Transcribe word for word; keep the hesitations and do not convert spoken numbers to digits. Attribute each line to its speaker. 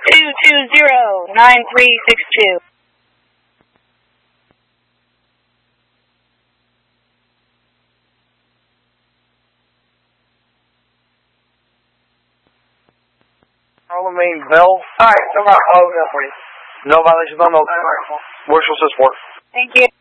Speaker 1: two two zero, nine three six two.
Speaker 2: Main Bell.
Speaker 1: Alright, no problem.
Speaker 2: Oh, no, for you. No violation on the Worship support.
Speaker 1: Thank you.